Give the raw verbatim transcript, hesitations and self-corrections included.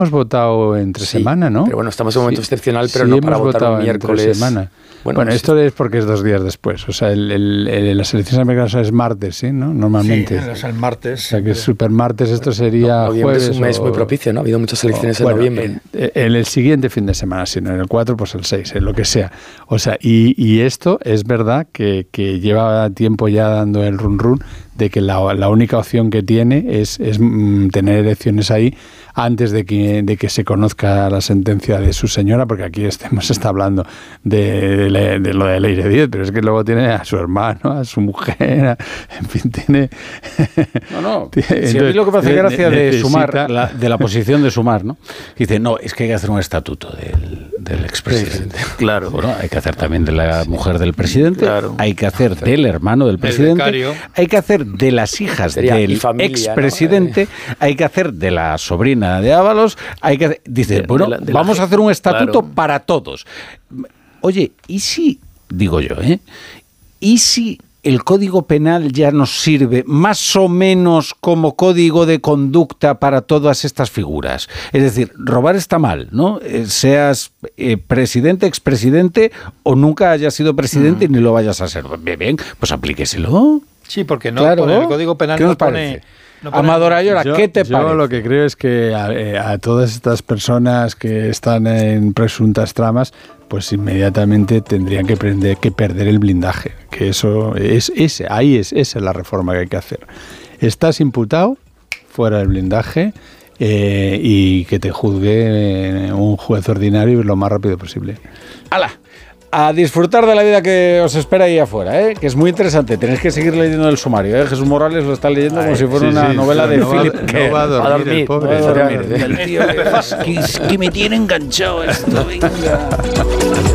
hemos votado entre sí, semana, ¿no? Pero bueno, estamos en un momento sí, excepcional, pero sí, no para votar un miércoles. Semana. Bueno, bueno sí. esto es porque es dos días después. O sea, el, el, el, las elecciones americanas es martes, ¿sí? ¿No? Normalmente. Sí, es el martes. O sea, que es super martes, esto sería no, noviembre jueves. Es un mes o, muy propicio, ¿no? Ha habido muchas elecciones o, en bueno, noviembre. En, en el siguiente fin de semana, si no en el cuatro, pues el seis, en lo que sea. O sea, y, y esto es verdad que, que lleva tiempo ya dando el run run de que la, la única opción que tiene es, es mm, tener elecciones ahí antes de que, de que se conozca la sentencia de su señora, porque aquí estemos está hablando de, de, de lo de Leire Díez, pero es que luego tiene a su hermano, a su mujer, a, en fin, tiene... No, no, tiene, si entonces, a mí lo que me hace gracia de necesita, Sumar, la, de la posición de Sumar, ¿no? Dice, no, es que hay que hacer un estatuto del, del expresidente. Sí, claro. Bueno, hay que hacer también de la mujer del presidente, claro. hay que hacer del hermano del presidente, hay que hacer de las hijas Sería del familia, expresidente, ¿no? Hay que hacer de la sobrina de Ábalos, hay que hacer, dice, de, bueno, de la, de vamos la, a hacer un estatuto claro. para todos. Oye, ¿y si, digo yo, eh? ¿Y si el Código Penal ya nos sirve más o menos como código de conducta para todas estas figuras? Es decir, robar está mal, ¿no? Eh, seas eh, presidente, expresidente o nunca hayas sido presidente mm. ni lo vayas a ser. Bien, pues aplíqueselo. Sí, porque no claro, pone, el Código Penal ¿qué no nos pone... parece? No pone Amador Ayora, yo, ¿qué te yo parece? Yo lo que creo es que a, a todas estas personas que están en presuntas tramas, pues inmediatamente tendrían que, prender, que perder el blindaje. Que eso es ese, ahí es esa es la reforma que hay que hacer. Estás imputado, fuera del blindaje, eh, y que te juzgue un juez ordinario lo más rápido posible. ¡Hala! A disfrutar de la vida que os espera ahí afuera, ¿eh? Que es muy interesante. Tenéis que seguir leyendo el sumario, ¿eh? Jesús Morales lo está leyendo Ay, como si fuera sí, una sí, novela de no Philip va, Kerr. No va a dormir, a dormir el pobre. No va a dormir. El tío, que, que me tiene enganchado esto, venga.